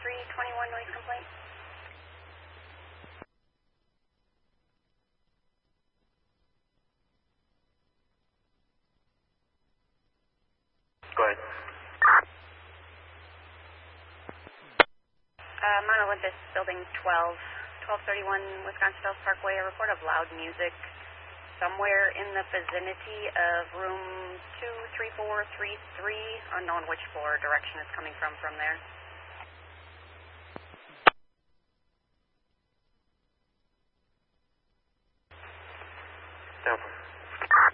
321 noise complaint. Go ahead. Mount Olympus, building 1231 Wisconsin Dells Parkway. A report of loud music somewhere in the vicinity of room 23433. Unknown which floor direction is coming from there.